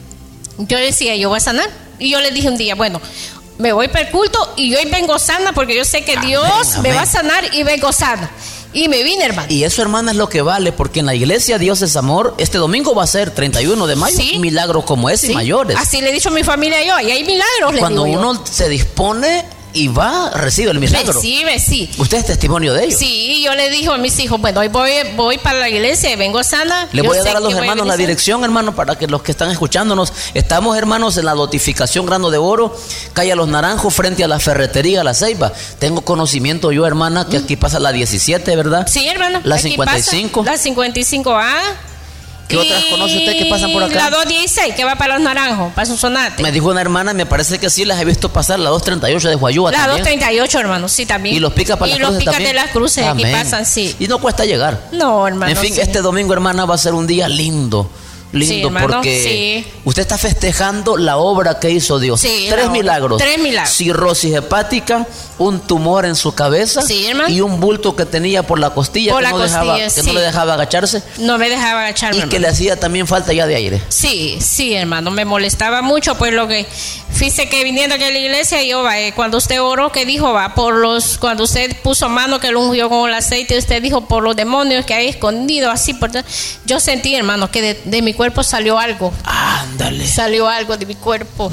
Yo decía, yo voy a sanar. Y yo le dije un día, bueno, me voy para el culto y hoy vengo sana porque yo sé que Amén, Dios amén. me va a sanar y vengo sana. Y me vine, hermano. Y eso, hermana, es lo que vale, porque en la iglesia Dios es amor. Este domingo va a ser treinta y uno de mayo. Sí. Milagros como ese Sí. y mayores. Así le he dicho a mi familia yo, y hay milagros, le Cuando digo yo. uno se dispone y va, recibe el milagro. Recibe, sí. Usted es testimonio de ello. Sí, yo le dije a mis hijos, bueno, hoy voy, voy para la iglesia y vengo sana. Le Yo voy a sé dar a los que voy hermanos venir la sana. dirección, hermano, para que los que están escuchándonos, estamos, hermanos, en la notificación Grano de Oro, calle Los Naranjos, frente a la ferretería La Ceiba. Tengo conocimiento yo, hermana, que aquí pasa la diecisiete, ¿verdad? Sí, hermano. La aquí cincuenta y cinco. pasa La cincuenta y cinco A. ¿Qué otras conoce usted que pasan por acá? La doscientos dieciséis, que va para Los Naranjos, para Sonsonate. Me dijo una hermana, me parece que sí las he visto pasar, la doscientos treinta y ocho de Huayúa La también. doscientos treinta y ocho, hermano, sí, también. Y los picas para las Y los cruces picas también. de las cruces, aquí Amén. pasan, sí. Y no cuesta llegar. No, hermano. En fin, sí. este domingo, hermana, va a ser un día lindo. Lindo, Sí, hermano, porque sí. usted está festejando la obra que hizo Dios. Sí, Tres la obra. milagros. Tres milagros. Cirrosis hepática, un tumor en su cabeza, Sí, hermano. y un bulto que tenía por la costilla, Por que, la no, costilla, dejaba, que sí. no le dejaba agacharse No me dejaba agacharme, y que le hermano. hacía también falta ya de aire. Sí, sí, hermano, me molestaba mucho, pues lo que fíjese que viniendo aquí a la iglesia, yo va, eh, cuando usted oró, que dijo, va, por los, cuando usted puso mano que lo ungió con el aceite, usted dijo, por los demonios que hay escondidos, así, por, yo sentí, hermano, que de, de mi cuerpo salió algo, Ándale. salió algo de mi cuerpo.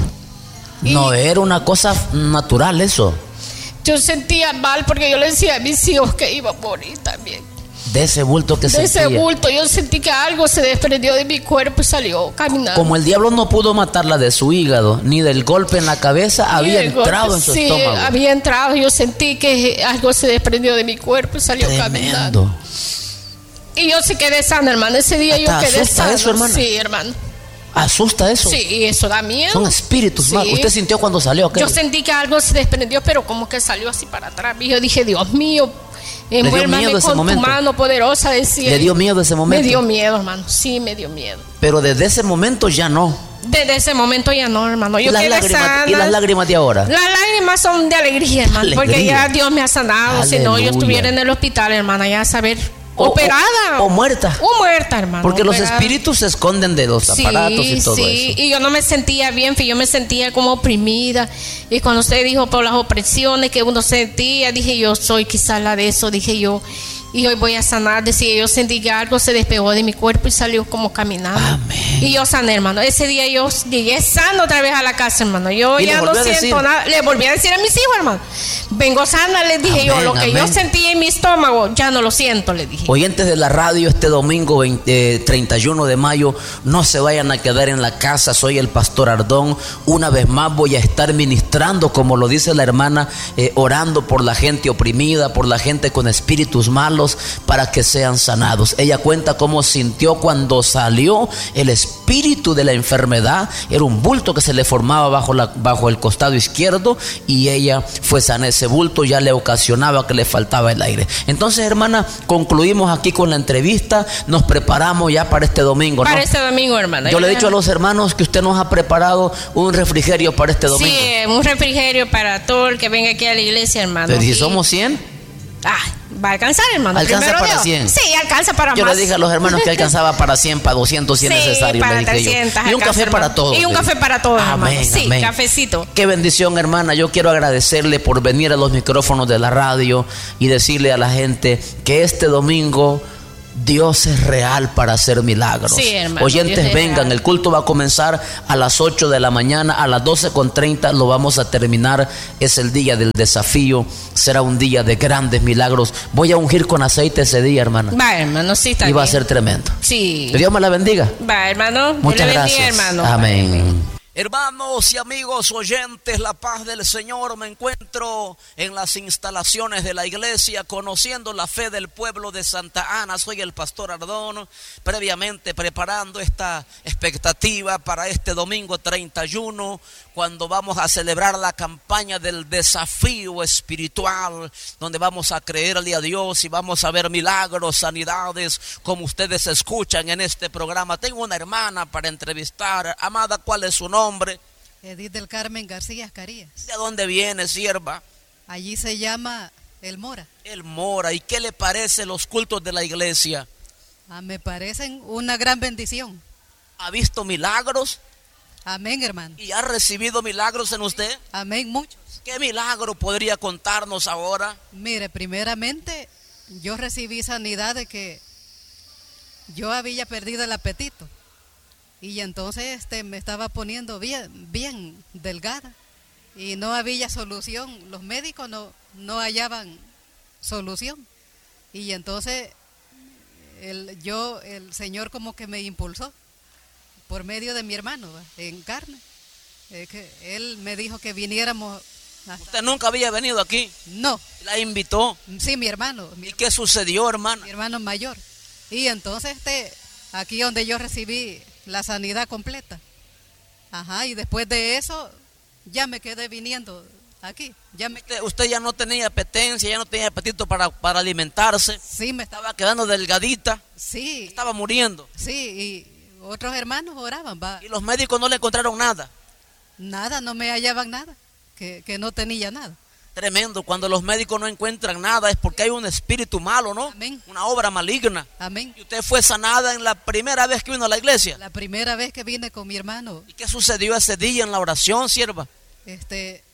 No era una cosa natural eso. Yo sentía mal porque yo le decía a mis hijos que iba a morir también. De ese bulto que De sentía. ese bulto, yo sentí que algo se desprendió de mi cuerpo y salió caminando. Como el diablo no pudo matarla de su hígado, ni del golpe en la cabeza, Y había el golpe, entrado en su sí, estómago. había entrado, yo sentí que algo se desprendió de mi cuerpo y salió caminando. Tremendo. Y yo se quedé sana, hermano. Ese día yo ¿Hasta quedé asusta sana. eso, hermana? Sí, hermano. ¿Asusta eso? Sí, y eso da miedo. Son espíritus, Sí. malos. ¿Usted sintió cuando salió aquello? Yo sentí que algo se desprendió, pero como que salió así para atrás. Y yo dije, Dios mío, dio envuélvame miedo ese con momento? tu mano poderosa. Decía. ¿Le dio miedo ese momento? Me dio miedo, hermano. Sí, me dio miedo. Pero desde ese momento ya no. Desde ese momento ya no, hermano. ¿Y Yo las, quedé lágrimas, sana. ¿Y las lágrimas de ahora? Las lágrimas son de alegría, hermano. Alegría. Porque ya Dios me ha sanado. Si no, yo Aleluya. estuviera en el hospital, hermana, ya a saber. O- operada. O, o muerta. O muerta, hermano. Porque los operada. espíritus se esconden de los aparatos y todo sí, eso. y yo no me sentía bien, yo me sentía como oprimida. Y cuando usted dijo por las opresiones que uno sentía, dije yo soy quizás la de eso, dije yo. Y hoy voy a sanar, decía yo, sentí que algo se despegó de mi cuerpo y salió como caminando. Amén. Y yo sané, hermano. Ese día yo llegué sano otra vez a la casa, hermano. Yo ¿Y le ya no volvió a siento decir? nada. Le volví a decir a mis hijos, hermano. Vengo sana, les dije yo. Amén, Lo que amén. yo sentí en mi estómago, ya no lo siento, le dije. Oyentes de la radio, este domingo veinte, treinta y uno de mayo, no se vayan a quedar en la casa. Soy el pastor Ardón. Una vez más voy a estar ministrando, como lo dice la hermana, eh, orando por la gente oprimida, por la gente con espíritus malos, para que sean sanados. Ella cuenta cómo sintió cuando salió el espíritu de la enfermedad. Era un bulto que se le formaba bajo, la, bajo el costado izquierdo, y ella fue sana. Ese bulto ya le ocasionaba que le faltaba el aire. Entonces, hermana, concluimos aquí con la entrevista. Nos preparamos ya para este domingo, ¿no? Para este domingo, hermano. Yo le he dicho a los hermanos que usted nos ha preparado un refrigerio para este domingo. Sí, un refrigerio para todo el que venga aquí a la iglesia, hermano. Pero si Y- somos cien, Ah, Va a alcanzar, hermano. ¿Alcanza para Dios. cien? Sí, alcanza para Yo más. le dije a los hermanos que alcanzaba para cien, para doscientos si es sí, necesario. para le dije trescientas, yo. Y un alcanza, café hermano. para todos. Y un café para todos, amén, hermano. Sí, amén. cafecito. Qué bendición, hermana. Yo quiero agradecerle por venir a los micrófonos de la radio y decirle a la gente que este domingo Dios es real para hacer milagros. Sí, hermano, oyentes, Dios es vengan, real. el culto va a comenzar a las ocho de la mañana, a las doce con treinta lo vamos a terminar. Es el día del desafío, será un día de grandes milagros. Voy a ungir con aceite ese día, hermana. Va, hermano, sí está Y va a bien. ser tremendo. Sí. Que Dios me la bendiga. Va, hermano. Muchas Dios le gracias. bendiga, hermano. Amén. Hermanos y amigos oyentes, la paz del Señor, me encuentro en las instalaciones de la iglesia conociendo la fe del pueblo de Santa Ana. Soy el pastor Ardón, previamente preparando esta expectativa para este domingo treinta y uno, cuando vamos a celebrar la campaña del desafío espiritual, donde vamos a creerle a Dios y vamos a ver milagros, sanidades, como ustedes escuchan en este programa. Tengo una hermana para entrevistar. Amada, ¿cuál es su nombre? Nombre. Edith del Carmen García Carías. ¿De dónde viene, sierva? Allí se llama El Mora. El Mora. ¿Y qué le parece los cultos de la iglesia? Ah, me parecen una gran bendición. ¿Ha visto milagros? Amén, hermano. ¿Y ha recibido milagros en usted? Amén, muchos. ¿Qué milagro podría contarnos ahora? Mire, primeramente yo recibí sanidad de que yo había perdido el apetito. Y entonces este, me estaba poniendo bien, bien delgada y no había solución. Los médicos no, no hallaban solución. Y entonces el, yo, el Señor como que me impulsó por medio de mi hermano en carne. Eh, que él me dijo que viniéramos. Hasta... ¿Usted nunca había venido aquí? No. ¿La invitó? Sí, mi hermano. Mi, ¿Y qué sucedió, hermana? Mi hermano mayor. Y entonces este, aquí donde yo recibí la sanidad completa. Ajá, y después de eso ya me quedé viniendo aquí. Ya me... usted, usted ya no tenía apetencia, ya no tenía apetito para, para alimentarse. Sí, me estaba... estaba quedando delgadita. Sí. Estaba muriendo. Sí, y otros hermanos oraban. Va. Y los médicos no le encontraron nada. Nada, no me hallaban nada, que, que no tenía nada. Tremendo, cuando los médicos no encuentran nada es porque hay un espíritu malo, ¿no? Amén. Una obra maligna. Amén. Y usted fue sanada en la primera vez que vino a la iglesia. La primera vez que vine con mi hermano. ¿Y qué sucedió ese día en la oración, sierva? Este,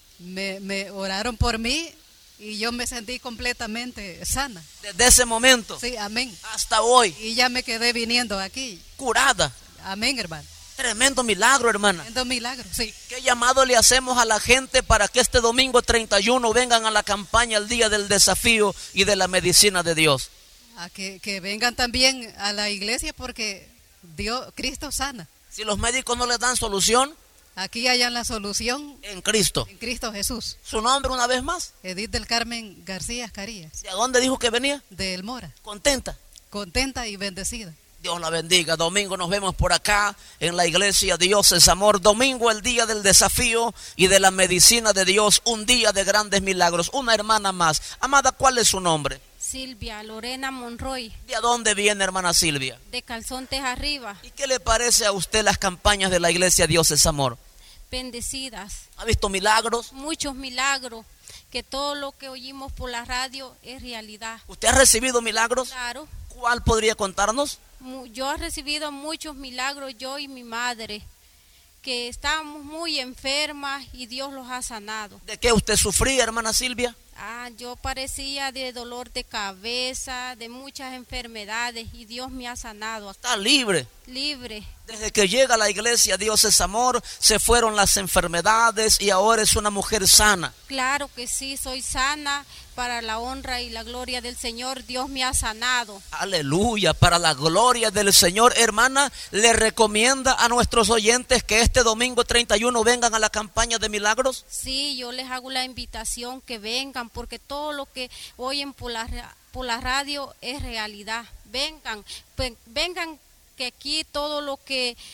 me, me oraron por mí y yo me sentí completamente sana. Desde ese momento. Sí, amén. Hasta hoy. Y ya me quedé viniendo aquí. Curada. Amén, hermano. Tremendo milagro, hermana. Tremendo milagro, sí. ¿Qué llamado le hacemos a la gente para que este domingo treinta y uno vengan a la campaña el día del desafío y de la medicina de Dios? A que, que vengan también a la iglesia porque Dios, Cristo sana. Si los médicos no les dan solución, aquí hayan la solución en Cristo. En Cristo Jesús. ¿Su nombre una vez más? Edith del Carmen García Carías. ¿De dónde dijo que venía? De El Mora. ¿Contenta? Contenta y bendecida. Dios la bendiga. Domingo nos vemos por acá en la iglesia Dios es Amor. Domingo el día del desafío y de la medicina de Dios. Un día de grandes milagros. Una hermana más. Amada, ¿cuál es su nombre? Silvia Lorena Monroy. ¿De dónde viene, hermana Silvia? De Calzontes Arriba. ¿Y qué le parece a usted las campañas de la iglesia Dios es Amor? Bendecidas. ¿Ha visto milagros? Muchos milagros. Que todo lo que oímos por la radio es realidad. ¿Usted ha recibido milagros? Claro. ¿Cuál podría contarnos? Yo he recibido muchos milagros, yo y mi madre, que estábamos muy enfermas y Dios los ha sanado. ¿De qué usted sufría, hermana Silvia? Ah, yo padecía de dolor de cabeza, de muchas enfermedades y Dios me ha sanado. Está libre. Libre. Desde que llega a la iglesia Dios es Amor, se fueron las enfermedades y ahora es una mujer sana. Claro que sí, soy sana para la honra y la gloria del Señor. Dios me ha sanado. Aleluya, para la gloria del Señor. Hermana, le recomienda a nuestros oyentes que este domingo treinta y uno vengan a la campaña de milagros. Sí, yo les hago la invitación que vengan porque todo lo que oyen por la, por la radio es realidad. Vengan, pues, vengan que aquí todo lo que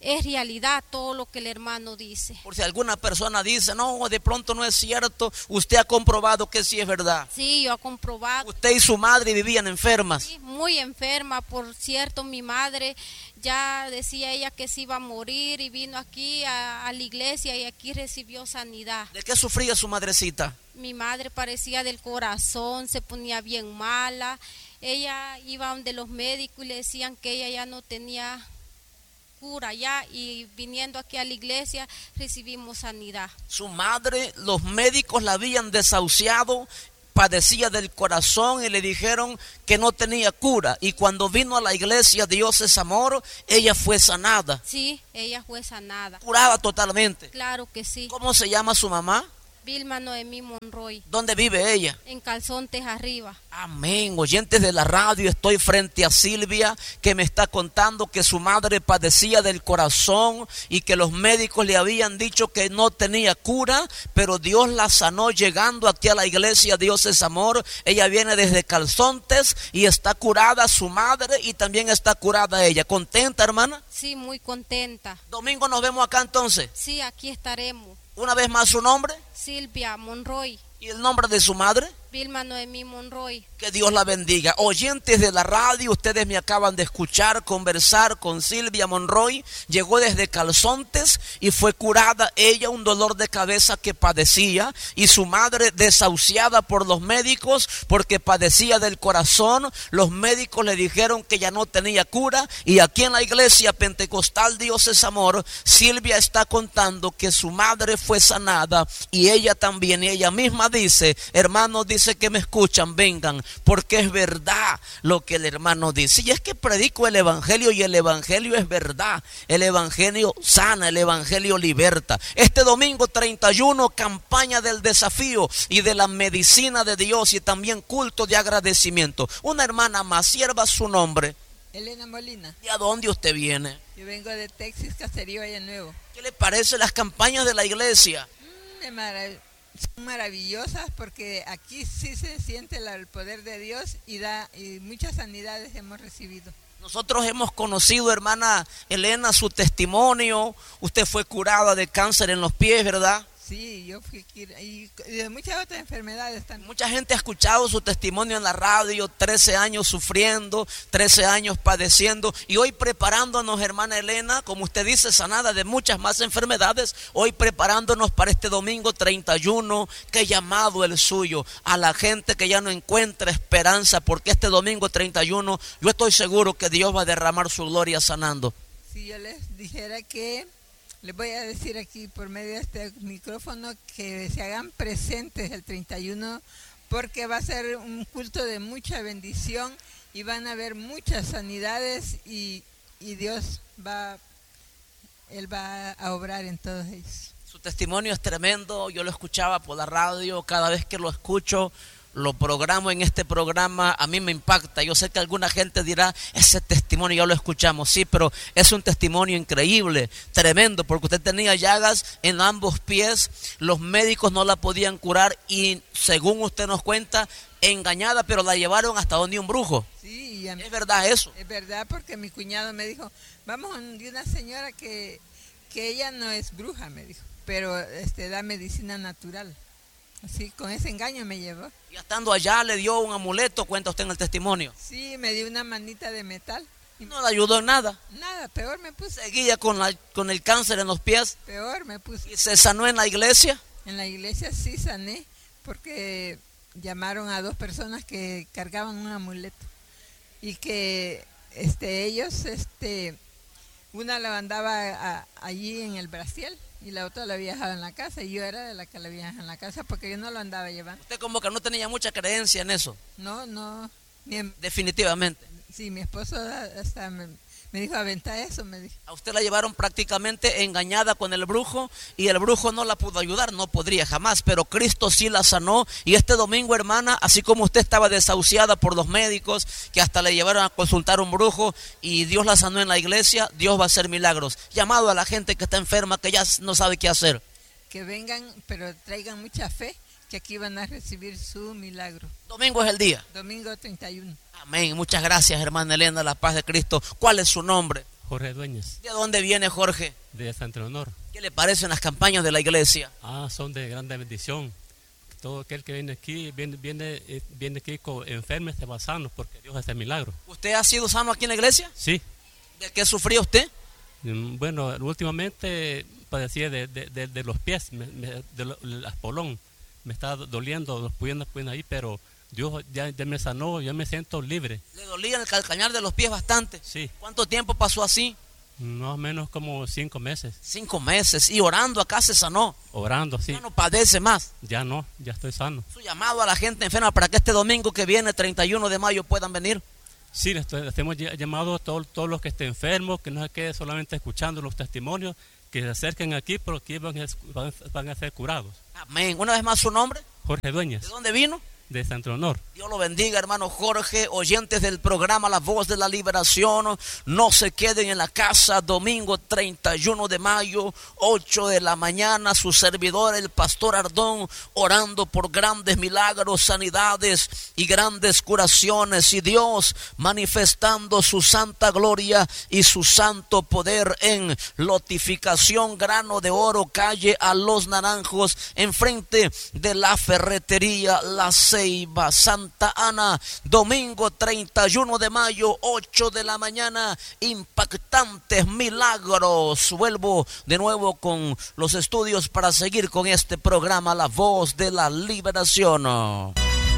es realidad todo lo que el hermano dice. Por si alguna persona dice, no, de pronto no es cierto, usted ha comprobado que sí es verdad. Sí, yo he comprobado. Usted y su madre vivían enfermas. Sí, muy enferma, por cierto, mi madre ya decía ella que se iba a morir y vino aquí a, a la iglesia y aquí recibió sanidad. ¿De qué sufría su madrecita? Mi madre parecía del corazón, se ponía bien mala. Ella iba donde los médicos y le decían que ella ya no tenía cura ya, y viniendo aquí a la iglesia recibimos sanidad. Su madre, los médicos la habían desahuciado, padecía del corazón y le dijeron que no tenía cura, y cuando vino a la iglesia Dios es Amor, ella fue sanada. Sí, ella fue sanada. Curada totalmente. Claro que sí. ¿Cómo se llama su mamá? Vilma Noemí Monroy. ¿Dónde vive ella? En Calzontes Arriba. Amén. Oyentes de la radio, estoy frente a Silvia, que me está contando que su madre padecía del corazón y que los médicos le habían dicho que no tenía cura, pero Dios la sanó llegando aquí a la iglesia Dios es Amor. Ella viene desde Calzontes y está curada su madre y también está curada ella. ¿Contenta, hermana? Sí, muy contenta. Domingo nos vemos acá entonces. Sí, aquí estaremos. Una vez más, su nombre Silvia Monroy. y el nombre de su madre. Vilma Noemí Monroy. Que Dios la bendiga. Oyentes de la radio, ustedes me acaban de escuchar conversar con Silvia Monroy. Llegó desde Calzontes y fue curada ella un dolor de cabeza que padecía, y su madre desahuciada por los médicos porque padecía del corazón. Los médicos le dijeron que ya no tenía cura, y aquí en la iglesia pentecostal Dios es Amor, Silvia está contando que su madre fue sanada y ella también, y ella misma dice, hermanos, dice que me escuchan, vengan, porque es verdad lo que el hermano dice. Y es que predico el evangelio, y el evangelio es verdad. El evangelio sana, el evangelio liberta. Este domingo treinta y uno, campaña del desafío y de la medicina de Dios, y también culto de agradecimiento. Una hermana más, sierva su nombre. Elena Molina. ¿Y a dónde usted viene? Yo vengo de Texas, Caserío, Valle Nuevo. ¿Qué le parece las campañas de la iglesia? Mm, de marav- son maravillosas, porque aquí sí se siente la, el poder de Dios, y da y muchas sanidades hemos recibido. Nosotros hemos conocido, hermana Elena, su testimonio. Usted fue curada de cáncer en los pies, ¿verdad? Sí, yo fui y, y de muchas otras enfermedades también. Mucha gente ha escuchado su testimonio en la radio, trece años sufriendo, trece años padeciendo, y hoy preparándonos, hermana Elena, como usted dice, sanada de muchas más enfermedades, hoy preparándonos para este domingo treinta y uno, que llamado el suyo, a la gente que ya no encuentra esperanza, porque este domingo treinta y uno, yo estoy seguro que Dios va a derramar su gloria sanando. Si yo les dijera que, les voy a decir aquí por medio de este micrófono, que se hagan presentes el treinta y uno, porque va a ser un culto de mucha bendición y van a haber muchas sanidades, y, y Dios va, Él va a obrar en todos ellos. Su testimonio es tremendo, yo lo escuchaba por la radio, cada vez que lo escucho, lo programo en este programa, a mí me impacta. Yo sé que alguna gente dirá, ese testimonio ya lo escuchamos, sí, pero es un testimonio increíble, tremendo, porque usted tenía llagas en ambos pies, los médicos no la podían curar, y según usted nos cuenta, engañada, pero la llevaron hasta donde un brujo. Sí, y a mí, ¿es verdad eso? es verdad, porque mi cuñado me dijo, vamos de una señora que, que ella no es bruja, me dijo, pero este, da medicina natural. Así, con ese engaño me llevó. Y estando allá le dio un amuleto, cuenta usted en el testimonio. Sí, me dio una manita de metal. Y no le ayudó en nada. Nada, peor me puse. Seguía con, la, con el cáncer en los pies. Peor me puse. Y se sanó en la iglesia. En la iglesia sí sané, porque llamaron a dos personas que cargaban un amuleto. Y que este, ellos, este, una la andaba a, allí en el brasiel, y la otra la había dejado en la casa, y yo era de la que la había dejado en la casa, porque yo no lo andaba llevando. Usted como que no tenía mucha creencia en eso. No, no. Mi, definitivamente. Sí, mi esposo hasta me, me dijo, aventa eso, me dijo. A usted la llevaron prácticamente engañada con el brujo, y el brujo no la pudo ayudar, no podría jamás, pero Cristo sí la sanó. Y este domingo, hermana, así como usted estaba desahuciada por los médicos, que hasta le llevaron a consultar a un brujo, y Dios la sanó en la iglesia, Dios va a hacer milagros. Llamado a la gente que está enferma, que ya no sabe qué hacer. Que vengan, pero traigan mucha fe, que aquí van a recibir su milagro. Domingo es el día. Domingo treinta y uno. Amén. Muchas gracias, hermana Elena, la paz de Cristo. ¿Cuál es su nombre? Jorge Dueñas. ¿De dónde viene Jorge? De San Leonor. ¿Qué le parecen las campañas de la iglesia? Ah, son de grande bendición. Todo aquel que viene aquí, viene, viene, viene aquí con enfermos, se va sano, porque Dios hace milagros. ¿Usted ha sido sano aquí en la iglesia? Sí. ¿De qué sufría usted? Bueno, últimamente padecía de, de, de, de los pies, me, me, de lo, el espolón. Me está doliendo los puños ahí, pero Dios ya, ya me sanó, ya me siento libre. ¿Le dolía el calcañar de los pies bastante? Sí. ¿Cuánto tiempo pasó así? Más o menos como cinco meses. Cinco meses. ¿Y orando acá se sanó? Orando, sí. ¿Ya no padece más? Ya no, ya estoy sano. Su llamado a la gente enferma para que este domingo que viene, treinta y uno de mayo, puedan venir. Sí, les hemos llamado a todos, todos los que estén enfermos, que no se queden solamente escuchando los testimonios, que se acerquen aquí porque van a, van, van a ser curados. Amén. Una vez más, ¿su nombre? Jorge Dueñas. ¿De dónde vino? De San Leonor. Dios lo bendiga, hermano Jorge, oyentes del programa La Voz de la Liberación. No se queden en la casa, domingo treinta y uno de mayo, ocho de la mañana, su servidor, el pastor Ardón, orando por grandes milagros, sanidades y grandes curaciones, y Dios manifestando su santa gloria y su santo poder en Lotificación Grano de Oro, calle A Los Naranjos, enfrente de la ferretería La Ceiba, Santa Ana, domingo treinta y uno de mayo, ocho de la mañana, impactantes milagros. Vuelvo de nuevo con los estudios para seguir con este programa La Voz de la Liberación.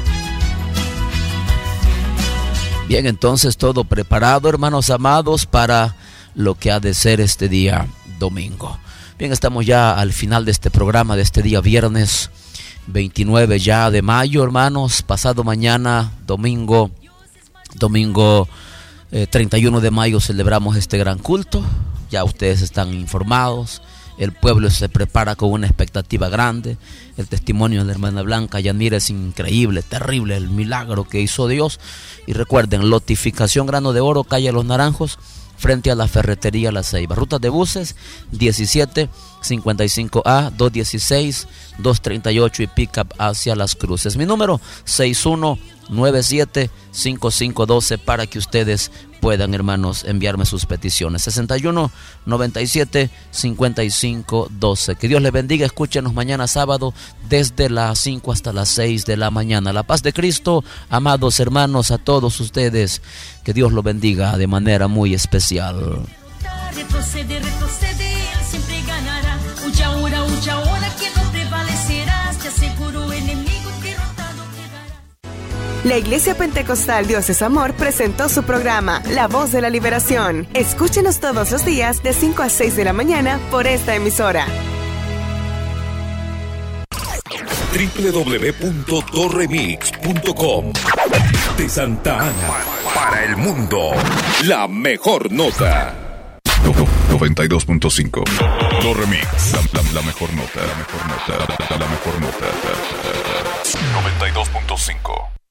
Bien, entonces todo preparado, hermanos amados, para lo que ha de ser este día domingo. Bien, estamos ya al final de este programa, de este día viernes veintinueve ya de mayo, hermanos. Pasado mañana, domingo, domingo eh, treinta y uno de mayo, celebramos este gran culto. Ya ustedes están informados. El pueblo se prepara con una expectativa grande. El testimonio de la hermana Blanca Yanira es increíble, terrible, el milagro que hizo Dios. Y recuerden, Lotificación Grano de Oro, calle Los Naranjos, frente a la ferretería La Ceiba. Rutas de buses diecisiete cincuenta y cinco A, doscientos dieciséis, doscientos treinta y ocho y pick-up hacia Las Cruces. Mi número seis uno nueve siete cinco cinco uno dos para que ustedes puedan, hermanos, enviarme sus peticiones. sesenta y uno noventa y siete cincuenta y cinco doce. Que Dios les bendiga. Escúchenos mañana sábado desde las cinco hasta las seis de la mañana. La paz de Cristo, amados hermanos, a todos ustedes. Que Dios los bendiga de manera muy especial. Retroceder, retroceder, siempre ganará. Huya ahora, huya ahora, que no prevalecerás. Te aseguro, enemigo, derrotado quedarás. La Iglesia Pentecostal Dios es Amor presentó su programa La Voz de la Liberación. Escúchenos todos los días de cinco a seis de la mañana por esta emisora. doble u doble u doble u punto doremix punto com. De Santa Ana para el mundo, la mejor nota. noventa y dos punto cinco. Doremix, la, la, la mejor nota, la mejor nota, la, la mejor nota. noventa y dos punto cinco.